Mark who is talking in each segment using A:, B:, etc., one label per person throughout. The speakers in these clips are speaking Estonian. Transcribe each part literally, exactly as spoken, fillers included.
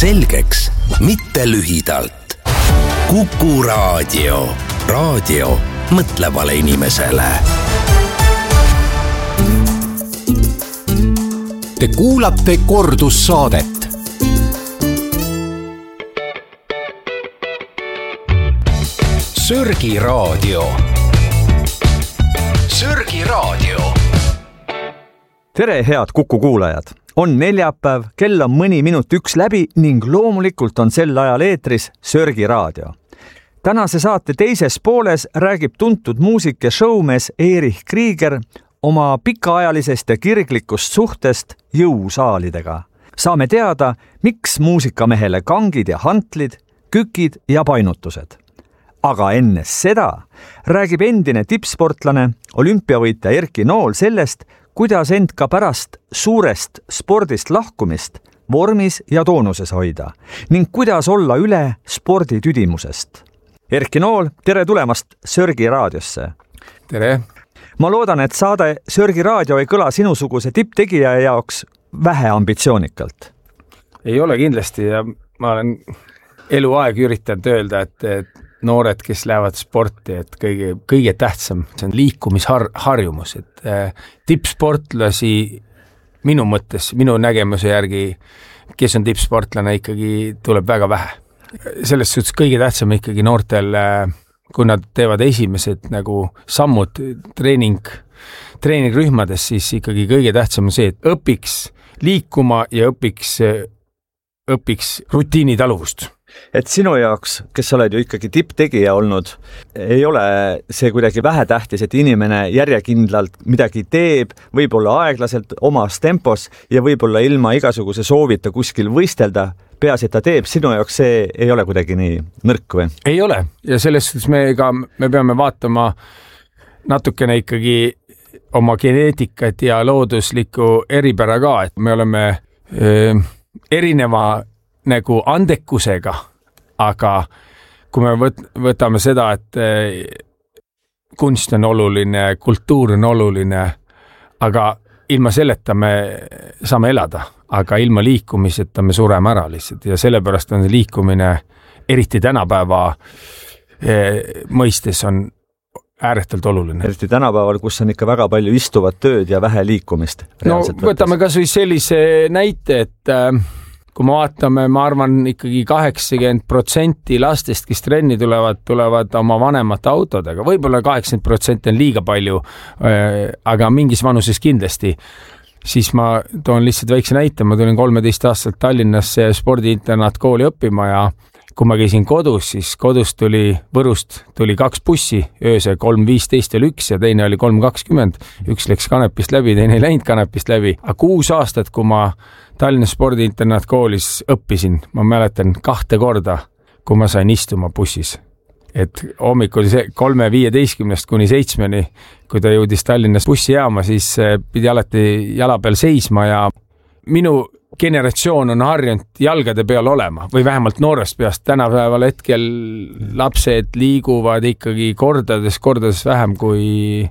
A: selgeks, mitte lühidalt. Kuku Raadio. Raadio mõtlevale inimesele. Te kuulate kordussaadet. Sörgi Raadio. Sörgi Raadio.
B: Tere, head Kuku kuulajad! On neljapäev, kell on mõni minut üks läbi ning loomulikult on sel ajal eetris Sörgi Raadio. Tänase saate teises pooles räägib tuntud muusik ja showmees Erich Krieger oma pikaajalisest ja kirglikust suhtest jõusaalidega. Saame teada, miks muusikamehele kangid ja hantlid, kükid ja painutused. Aga enne seda räägib endine tippsportlane, olümpiavõitja Erki Nool sellest, kuidas end ka pärast suurest spordist lahkumist vormis ja toonuses hoida ning kuidas olla üle spordi tüdimusest. Erki Nool, tere tulemast Sörgi Raadiosse.
C: Tere.
B: Ma loodan, et saade Sörgi Raadio ei kõla sinusuguse tipptegija jaoks vähe ambitsioonikalt.
C: Ei ole kindlasti ja ma olen eluaeg üritanud öelda, et, et noored, kes lähevad sporti, et kõige, kõige tähtsam, see on liikumisharjumus, et äh, tippsportlasi minu mõttes, minu nägemuse järgi, kes on tippsportlane, ikkagi tuleb väga vähe. Selles suhtes kõige tähtsam ikkagi noortel, äh, kui nad teevad esimesed nagu sammud treening, treeningrühmades, siis ikkagi kõige tähtsam on see, et õpiks liikuma ja õpiks, õpiks rutiini taluvust.
B: Et sinu jaoks, kes sa oled ju ikkagi tipptegija olnud, ei ole see kuidagi vähetähtis, et inimene järjekindlalt midagi teeb, võib-olla aeglaselt omas tempos ja võib-olla ilma igasuguse soovita kuskil võistelda, peas, et ta teeb, sinu jaoks see ei ole kuidagi nii nõrk või?
C: Ei ole ja selles suhtes me, ka, me peame vaatama natukene ikkagi oma geneetikat ja looduslikku eripära ka, et me oleme öö, erineva nagu andekusega, aga kui me võt, võtame seda, et kunst on oluline, kultuur on oluline, aga ilma selleta me saame elada, aga ilma liikumiseta me sureme ära lihtsalt ja sellepärast on liikumine eriti tänapäeva mõistes on ääretult oluline.
B: Eriti tänapäeval, kus on ikka väga palju istuvat tööd ja vähe liikumist.
C: No võtame kas või sellise näite, et kui me vaatame, ma arvan ikkagi kaheksakümmend protsenti lastest, kes trenni tulevad, tulevad oma vanemate autodega. Võib-olla kaheksakümmend protsenti on liiga palju, aga mingis vanuses kindlasti. Siis ma toon lihtsalt väikse näite. Ma tulin kolmeteist aastalt Tallinnasse spordiinternatkooli õppima ja kui ma käisin kodus, siis kodus tuli Võrust tuli kaks bussi, ööse kolm viisteist oli üks ja teine oli kolm kakskümmend. Üks läks Kanepist läbi, teine ei läinud Kanepist läbi. Aga kuus aastat, kui ma Tallinna spordiinternatkoolis õppisin, ma mäletan kahte korda, kui ma sain istuma bussis. Et hommikul kolme viieteistkümnest kuni seitsmeni, kui ta jõudis Tallinnas bussijaama, siis pidi alati jala peal seisma ja minu generatsioon on harjunud jalgade peal olema või vähemalt noorest peast. Tänapäeval hetkel lapsed liiguvad ikkagi kordades, kordades vähem kui,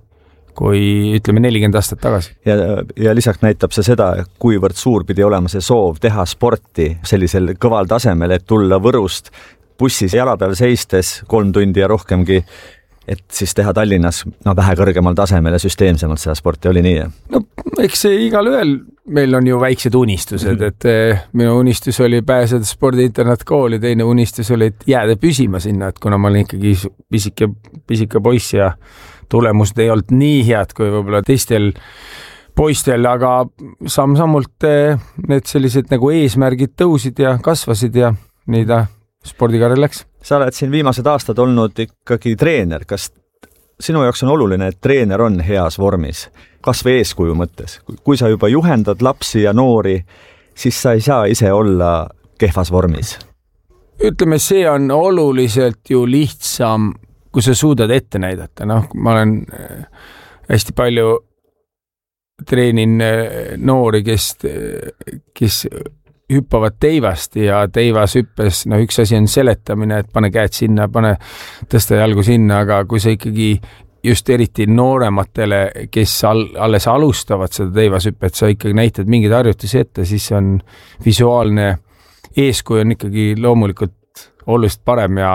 C: kui ütleme nelikümmend aastat tagasi.
B: Ja, ja lisaks näitab see seda, kuivõrd suur pidi olema see soov teha sporti sellisel kõval tasemel, et tulla Võrust bussis jala peal seistes kolm tundi ja rohkemgi, et siis teha Tallinnas no, vähe kõrgemal tasemel ja süsteemsemalt seda sporti oli nii.
C: No eks see igal ühel, meil on ju väiksed unistused, et minu unistus oli pääseda spordiinternatkooli, teine unistus oli, et jääda püsima sinna, et kuna ma olin ikkagi pisike, pisike poiss ja tulemused ei olnud nii head kui võib-olla teistel poistel, aga samm-sammult need sellised nagu eesmärgid tõusid ja kasvasid ja nii ta spordikarjal läks.
B: Sa oled siin viimased aastad olnud ikkagi treener. Kas sinu jaoks on oluline, et treener on heas vormis? Kas või eeskuju mõttes? Kui sa juba juhendad lapsi ja noori, siis sa ei saa ise olla kehvas vormis.
C: Ütleme, see on oluliselt ju lihtsam, kui sa suudad ette näidata. No, ma olen hästi palju treenin noori, kes, kes hüppavad teivast ja teivas hüppes, no üks asi on seletamine, et pane käed sinna, pane tõsta jalgu sinna, aga kui sa ikkagi just eriti noorematele, kes all, alles alustavad seda teivashüppet, sa ikkagi näitad mingeid harjutusi ette, siis on visuaalne eeskuju on ikkagi loomulikult oluliselt parem ja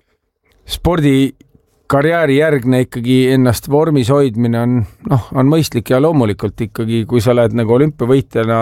C: spordikarjääri järgne ikkagi ennast vormis hoidmine on, noh, on mõistlik ja loomulikult ikkagi, kui sa lähed nagu olümpiavõitjana,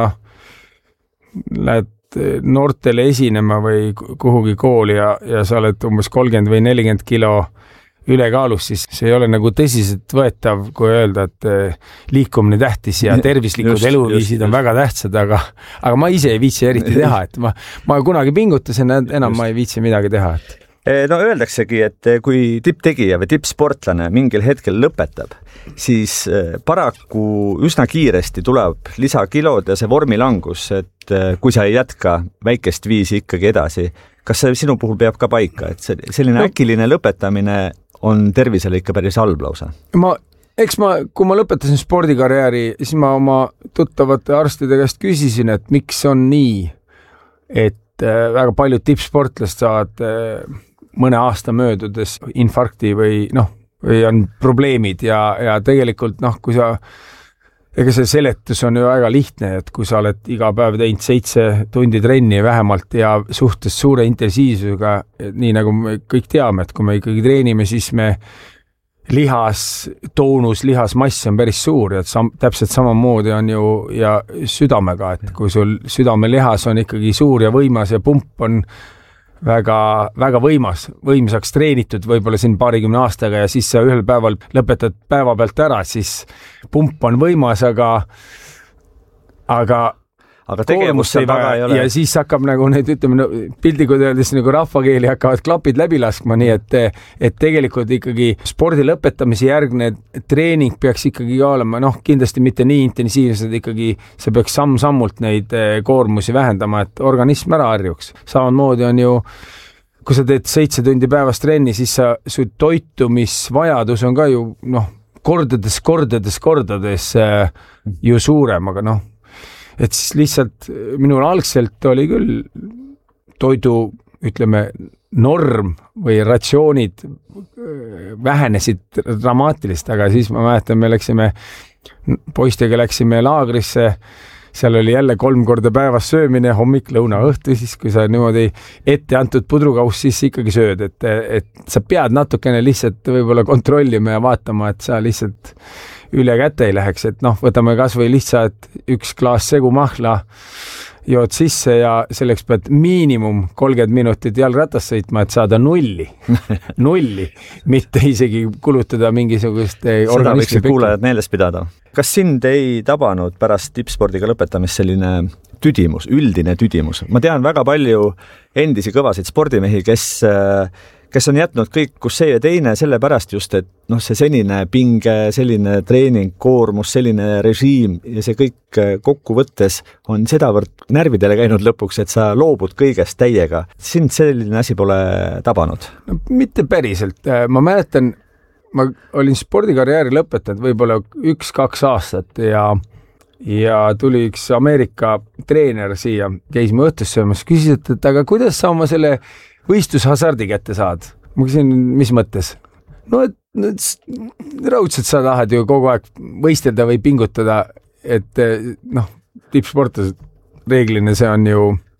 C: lähed noortele esinema või kuhugi kooli ja, ja sa oled umbes kolmkümmend või nelikümmend kilo ülekaalus, siis see ei ole nagu tõsiselt võetav, kui öelda, et liikumine tähtis ja tervislikud just, eluviisid just, on just. väga tähtsad, aga, aga ma ise ei viitsi eriti teha, et ma, ma kunagi pingutasin, enam just. ma ei viitsi midagi teha. Et.
B: No öeldaksegi, et kui tipptegija või tippsportlane mingil hetkel lõpetab, siis paraku üsna kiiresti tuleb lisakilod ja see vormilangus, et kui sa ei jätka väikest viisi ikkagi edasi, kas see sinu puhul peab ka paika, et selline no. äkiline lõpetamine on tervisele ikka päris halb lausa?
C: Ma, eks ma, kui ma lõpetasin spordikarjääri, siis ma oma tuttavate arstide käest küsisin, et miks on nii, et väga paljud tippsportlast saavad mõne aasta möödudes infarkti või noh, või on probleemid ja, ja tegelikult noh, kui sa, ega see seletus on ju väga lihtne, et kui sa oled iga päev teinud seitse tundi trenni vähemalt ja suhtes suure intensiivsusega, nii nagu me kõik teame, et kui me ikkagi treenime, siis me lihas, toonus, lihasmass on päris suur ja sam, täpselt samamoodi on ju ja südamega, et kui sul südamelihas on ikkagi suur ja võimas ja pump on väga, väga võimas, võimsaks treenitud võib-olla siin paarikümne aastaga ja siis sa ühel päeval lõpetad päeva pealt ära, siis pump on võimas, aga aga
B: aga tegevus seal taga ei ole.
C: Ja siis hakkab nagu need, ütleme, no, pildikud öeldes nagu rahvakeeli hakkavad klapid läbi laskma, nii et, et tegelikult ikkagi spordi lõpetamise järgne treening peaks ikkagi olema, noh, kindlasti mitte nii intensiivsed, ikkagi see peaks samm-sammult neid koormusi vähendama, et organism ära harjuks. Samamoodi on ju, kui sa teed seitse tundi päevas trenni, siis sa, su toitumisvajadus on ka ju, noh, kordades, kordades, kordades ju suurem, aga noh, et siis lihtsalt minul algselt oli küll toidu, ütleme, norm või ratsioonid vähenesid dramaatilist, aga siis ma mäletan, me läksime, poistega läksime laagrisse, seal oli jälle kolm korda päevas söömine, hommik, lõuna, õhtu, siis kui sa niimoodi ette antud pudrukaus, siis ikkagi sööd, et, et sa pead natukene lihtsalt võib-olla kontrollima ja vaatama, et sa lihtsalt üle käte ei läheks, et noh, võtame kas või lihtsalt üks klaas segumahla, jood sisse ja selleks pead miinimum kolmkümmend minutit jalgratas sõitma, et saada nulli. Nulli, mitte isegi kulutada mingisugust
B: seda võiksid kuulajad meeles pidada. Kas sind ei tabanud pärast tippspordiga lõpetamist selline tüdimus, üldine tüdimus? Ma tean väga palju endisi kõvasid spordimehi, kes kes on jätnud kõik, kus see ja teine, selle pärast just, et noh, see senine pinge, selline treening, koormus, selline režiim ja see kõik kokku võttes on sedavõrd närvidele käinud lõpuks, et sa loobud kõigest täiega. Sind selline asi pole tabanud?
C: No, mitte päriselt. Ma mäletan, ma olin spordikarjääri lõpetanud võib-olla üks-kaks aastat ja ja tuli üks Ameerika treener siia, käis mu õhtus söömas, küsis, et, et aga kuidas sa oma selle võistlushasardi kätte saad? Ma küsin, mis mõttes? No, et, et raudselt sa tahad ju kogu aeg võistelda või pingutada, et noh, tippsportlased reeglina see on ju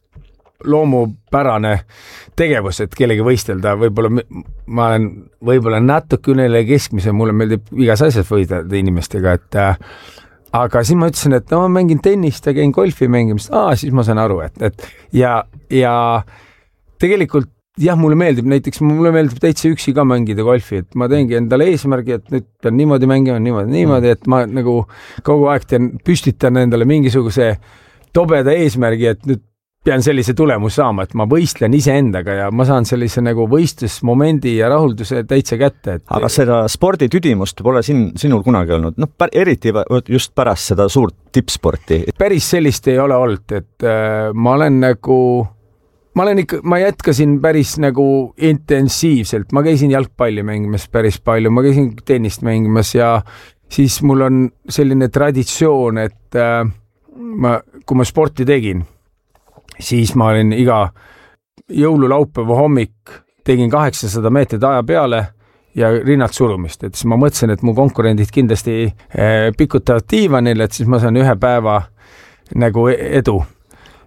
C: loomupärane tegevus, et kellegi võistelda, võib-olla ma olen võib-olla natuke ünele keskmise, mulle meeldib igas asjas võistelda inimestega, et aga siis ma ütlesin, et no ma mängin tennist ja käin golfi mängimist, aa, siis ma saan aru, et, et ja, ja tegelikult jah, mulle meeldib, näiteks mulle meeldib täitsa üksi ka mängida golfi, et ma teengi endale eesmärgi, et nüüd pean niimoodi mängima, niimoodi, niimoodi, et ma nagu kogu aeg teen, püstitan endale mingisuguse tobeda eesmärgi, et nüüd pean sellise tulemus saama, et ma võistlen iseendaga ja ma saan sellise nagu võistlusmomendi ja rahulduse täitsa kätte. Et...
B: Aga seda sporditüdimust pole sin, sinul kunagi olnud, noh, eriti just pärast seda suurt tippsporti.
C: Päris sellist ei ole olnud, et äh, ma olen nagu... Ma olen ikka, ma jätkasin päris nagu intensiivselt, ma käisin jalgpalli mängimas päris palju, ma käisin tennist mängimas ja siis mul on selline traditsioon, et äh, ma, kui ma sporti tegin, siis ma olin iga jõululaupäeva hommik, tegin kaheksasada meetrit aja peale ja rinnalt surumist, et siis ma mõtlesin, et mu konkurendid kindlasti äh, pikutavad diivanil, et siis ma saan ühe päeva nagu edu.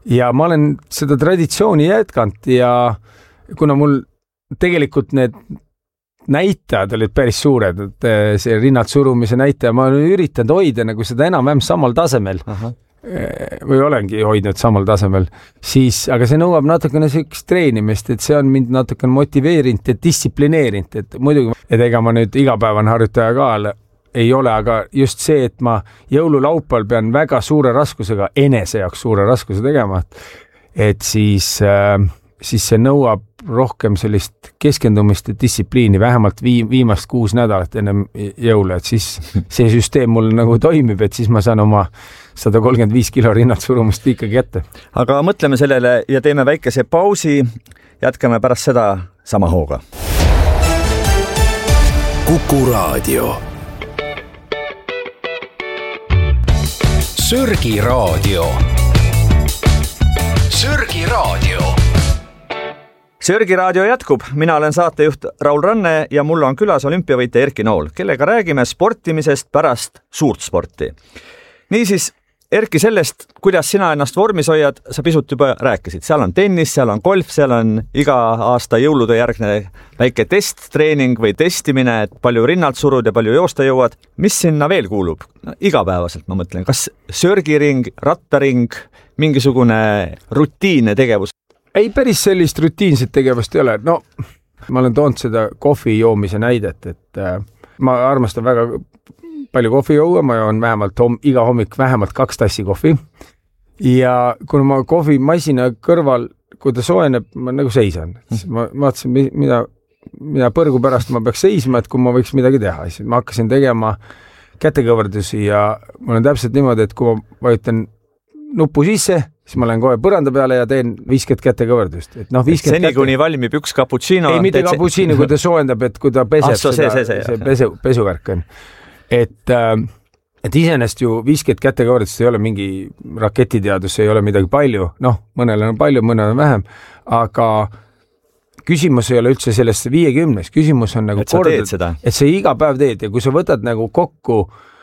C: ja ma olen seda traditsiooni jätkanud ja kuna mul tegelikult need näitajad olid päris suured, et see rinnalt surumise näitaja, ma olen üritanud hoida nagu seda enam-vähem samal tasemel. Aha. Või olengi hoidnud samal tasemel, siis, aga see nõuab natukene sellist treenimist, et see on mind natukene motiveerinud ja distsiplineerinud, et muidugi, et ega ma nüüd igapäevane harjutaja ka ei ole, aga just see, et ma jõululaupal pean väga suure raskusega, enese jaoks suure raskuse tegema, et siis, siis see nõuab rohkem sellist keskendumist ja distsipliini, vähemalt vii, viimast kuus nädalat enne jõule, et siis see süsteem mul nagu toimib, et siis ma saan oma sada kolmkümmend viis kilo rinnalt surumust ikkagi ette.
B: Aga mõtleme sellele ja teeme väikese pausi, jätkame pärast seda sama hooga.
A: Kuku Raadio. Sörgi Raadio. Sörgi Raadio.
B: Sörgi Raadio jätkub, mina olen saatejuht Raul Ranne ja mul on külas olümpiavõitja Erki Nool, kellega räägime sportimisest pärast suurt sporti. Niisiis, Erki, sellest, kuidas sina ennast vormis hoiad, sa pisut juba rääkisid. Seal on tennis, seal on golf, seal on iga aasta jõulude järgne väike testtreening või testimine, et palju rinnalt surud ja palju joosta jõuad. Mis sinna veel kuulub? No, igapäevaselt ma mõtlen, kas sörgiring, rattaring, mingisugune rutiinne tegevus?
C: Ei, päris sellist rutiinset tegevust ei ole. No, ma olen toonud seda kohvi joomise näidet, et äh, ma armastan väga palju kohvi juua, ma joon vähemalt hom- iga hommik vähemalt kaks tassi kohvi ja kuna ma kohvimasina kõrval, kui ta soojeneb, ma nagu seisan. Ma vaatasin, mida, mida põrgu pärast ma peaks seisma, et kui ma võiks midagi teha. Siis ma hakkasin tegema kätekõverdusi ja mul on täpselt niimoodi, et kui ma vajutan nuppu sisse, siis ma lähen kohe põranda peale ja teen viiskümmend kätekõverdust. Et noh, viiskümmend
B: seni
C: käte...
B: kuni valmib üks cappuccino.
C: Ei, mitte teed... cappuccino, kui ta soojendab, et kui ta peseb,
B: ah, seda, see, see,
C: see pesu, pesuvärk on. Et, et iseenesest ju viiskümmend kätekõverdust ei ole mingi raketiteadus, ei ole midagi palju, noh, mõnel on palju, mõnel on vähem, aga küsimus ei ole üldse sellest viiekümnes, küsimus on nagu
B: et sa kord, teed seda.
C: Et sa iga päev teed ja kui sa võtad nagu kokku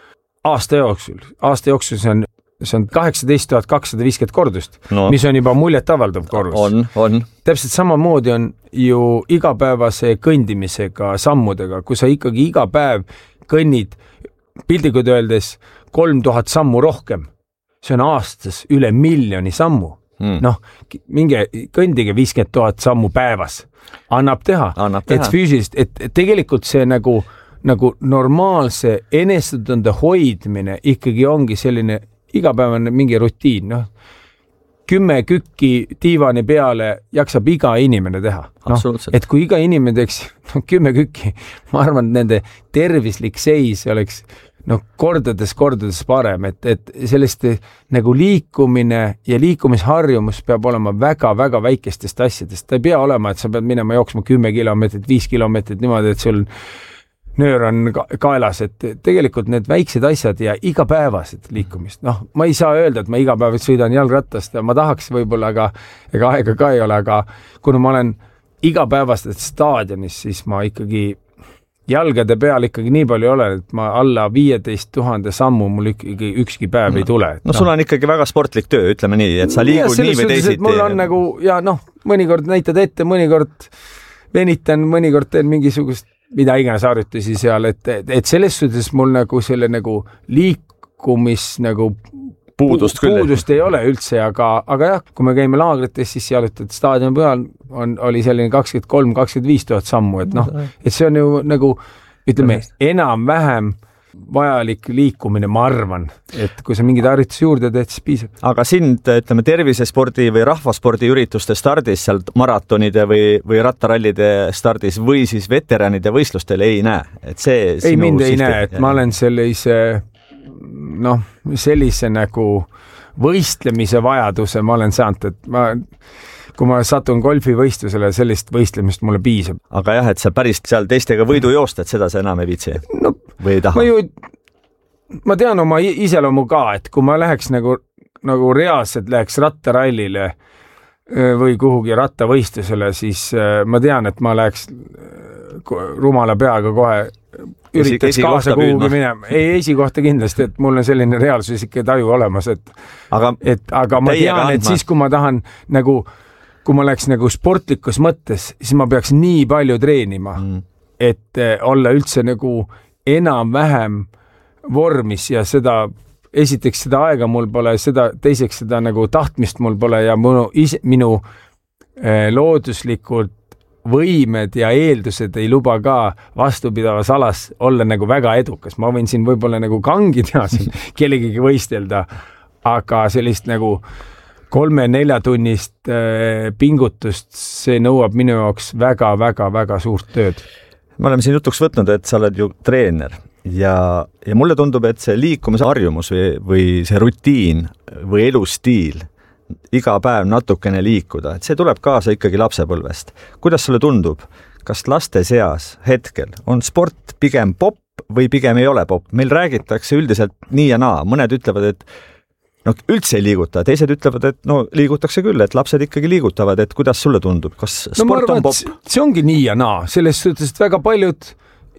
C: aasta jooksul, aasta jooksul see on, see on kaheksateist tuhat kakssada viiskümmend kordust, no. Mis on juba muljet avaldav kordus.
B: On, on.
C: Täpselt samamoodi on ju igapäevase kõndimisega, sammudega, kui sa ikkagi iga päev kõnnid pildikud öeldes kolm tuhat sammu rohkem. See on aastas üle miljoni sammu. Mm. Noh, minge kõndige viiskümmend tuhat sammu päevas. Annab teha.
B: Annab teha.
C: Et füüsilist, et tegelikult see nagu, nagu normaalse enesetunde hoidmine ikkagi ongi selline igapäevane mingi rutiin. Noh, kümme kükki diivani peale jaksab iga inimene teha. No, et kui iga inimene teeks no, kümme kükki, ma arvan, et nende tervislik seis oleks no, kordades, kordades parem, et, et sellest nagu liikumine ja liikumisharjumus peab olema väga, väga väikestest asjadest. Ta ei pea olema, et sa pead minema jooksma kümme kilomeetrit, viis kilomeetrit niimoodi, et sul nöör on kaelas, et tegelikult need väiksed asjad ja igapäevased liikumist. Noh, ma ei saa öelda, et ma igapäevalt sõidan jalgrattast ja ma tahaks võib-olla, aga ega aega ka ei ole, aga kuna ma olen igapäevased staadionis, siis ma ikkagi jalgade peal ikkagi nii palju olen, et ma alla viieteist tuhande sammu mul ikkagi ükski päev no. ei tule.
B: No, no sul on ikkagi väga sportlik töö, ütleme nii, et sa liigud nii või teisiti.
C: Mul on nagu, ja noh, mõnikord näitad ette, mõnikord venitan, mõnikord teen mingisugust mida iganes harjutusi seal, et, et selles suhtes mul nagu selle nagu liikumis nagu
B: puudust,
C: pu, puudust ei ole üldse, aga, aga jah, kui me käime laagrites, siis jalutad staadioni peal, on, oli selline kakskümmend kolm kakskümmend viis tuhat sammu, et noh, et see on ju nagu, ütleme, enam-vähem vajalik liikumine, ma arvan, et kui sa mingid harjutusi juurde teed, siis piisab.
B: Aga sind, ütleme, tervisespordi või rahvaspordi ürituste stardis, seal maratonide või, või rattarallide stardis või siis veteranide võistlustel ei näe? Et see
C: ei, mind ei näe, et ma olen sellise, noh, sellise nagu võistlemise vajaduse ma olen saanud, et ma kui ma satun golfivõistlusele, sellist võistlemist mulle piisab.
B: Aga jah, et sa päris seal teistega võidu joosta, et seda sa enam ei viitsi
C: no,
B: või ei taha?
C: Ma, ju, ma tean oma iseloomu ka, et kui ma läheks nagu, nagu reaalselt läheks rattarallile või kuhugi rattavõistlusele, siis ma tean, et ma läheks rumala peaga kohe üritaks
B: esi,
C: kaasa kuhugi minema. Ei, esikohta kindlasti, et mul on selline reaalsus ikka taju olemas, et aga, et, aga ma tean, et siis, kui ma tahan nagu, kui ma läks nagu sportlikus mõttes, siis ma peaks nii palju treenima, mm. et olla üldse nagu enam-vähem vormis ja seda, esiteks seda aega mul pole, seda, teiseks seda nagu tahtmist mul pole ja minu, ise, minu eh, looduslikult võimed ja eeldused ei luba ka vastupidavas alas olla nagu väga edukas. Ma võin siin võib-olla nagu kangi teha siin kellegagi võistelda, aga sellist nagu kolme-nelja tunnist äh, pingutust, see nõuab minu jaoks väga-väga-väga suurt tööd.
B: Me oleme siin jutuks võtnud, et sa oled ju treener ja, ja mulle tundub, et see liikumise harjumus või, või see rutiin või elustiil iga päev natukene liikuda, et see tuleb kaasa ikkagi lapsepõlvest. Kuidas sulle tundub, kas laste seas hetkel on sport pigem popp või pigem ei ole popp? Meil räägitakse üldiselt nii ja naa. Mõned ütlevad, et no üldse ei liiguta, teised ütlevad, et no liigutakse küll, et lapsed ikkagi liigutavad, et kuidas sulle tundub? Kas sport no, arvan, on popp?
C: See ongi nii ja naa. Selles suhtes, et väga paljud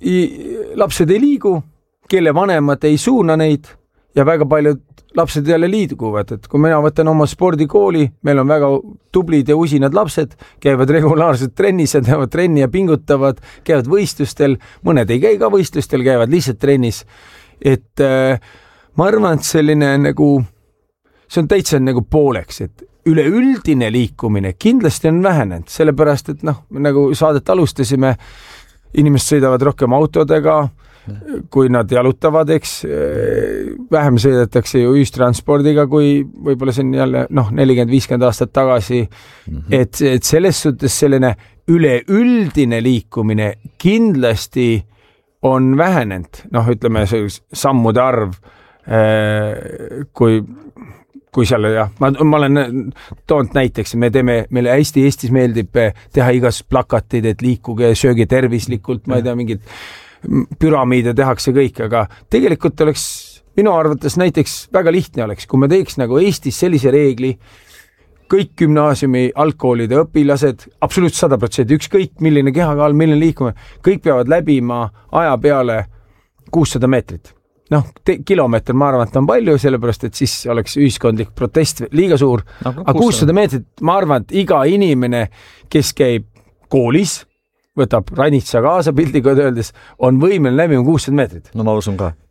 C: lapsed ei liigu, kelle vanemad ei suuna neid ja väga paljud lapsed jälle liiguvad, et kui mina võtan oma spordikooli, meil on väga tublid ja usinad lapsed, käivad regulaarselt trennis ja teevad trenni ja pingutavad, käivad võistlustel, mõned ei käi ka võistlustel, käivad lihtsalt trennis. Et äh, ma arvan, et selline nagu, see on täitsa nagu pooleks, et üleüldine liikumine kindlasti on vähenenud, sellepärast, et noh, nagu saadet alustasime, inimesed sõidavad rohkem autodega, kui nad jalutavad, eks, vähem sõidetakse ju ühistranspordiga, kui võib-olla see on jälle noh, nelikümmend viiskümmend aastat tagasi, mm-hmm. et, et selles suhtes selline üleüldine liikumine kindlasti on vähenenud, noh, ütleme see sammude arv, kui kui seal, jah, ma, ma olen toonud näiteks, me teeme, meile hästi Eestis meeldib teha igas plakatid, et liikuge, sööge tervislikult, ma ei tea, mingid püramiide tehakse kõik, aga tegelikult oleks minu arvates näiteks väga lihtne oleks, kui me teeks nagu Eestis sellise reegli, kõik gümnaasiumi algkoolide õpilased, absoluutselt sada protsenti, ükskõik milline kehakaal, milline liikumine, kõik peavad läbima aja peale kuussada meetrit. Noh, te, kilomeeter ma arvan, et on palju, sellepärast, et siis oleks ühiskondlik protest liiga suur, no, aga kuussada meetrit, ma arvan, et iga inimene, kes käib koolis, võtab ranitsa kaasa pildiga öeldes, on võimeline läbima kuussada meetrit.
B: No ma usun ka.